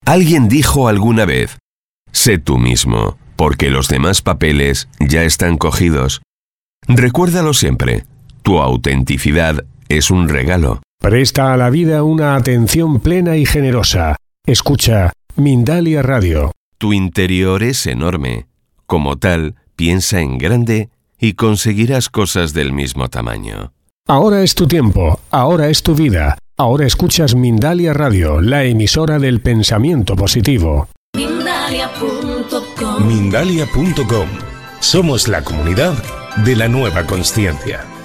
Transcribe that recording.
Alguien dijo alguna vez: sé tú mismo, porque los demás papeles ya están cogidos. Recuérdalo siempre, tu autenticidad es un regalo. Presta a la vida una atención plena y generosa. Escucha Mindalia Radio. Tu interior es enorme. Como tal, piensa en grande y conseguirás cosas del mismo tamaño. Ahora es tu tiempo, ahora es tu vida. Ahora escuchas Mindalia Radio, la emisora del pensamiento positivo. Mindalia.com. Somos la comunidad de la nueva consciencia.